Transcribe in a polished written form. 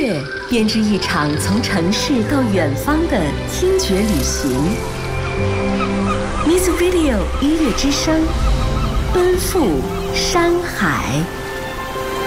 乐，编织一场从城市到远方的听觉旅行。Music Radio 音乐之声，奔赴山海。